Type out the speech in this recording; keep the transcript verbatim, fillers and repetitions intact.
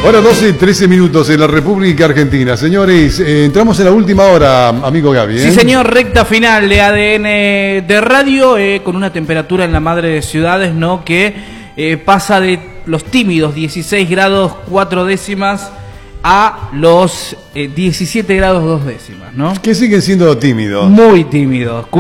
Bueno, doce y trece minutos en la República Argentina. Señores, eh, entramos en la última hora, amigo Gaby, ¿eh? Sí, señor, recta final de A D N de Radio, eh, con una temperatura en la madre de ciudades, ¿no? Que eh, pasa de los tímidos dieciséis grados cuatro décimas a los eh, diecisiete grados dos décimas, ¿no? Que siguen siendo tímidos. Muy tímidos.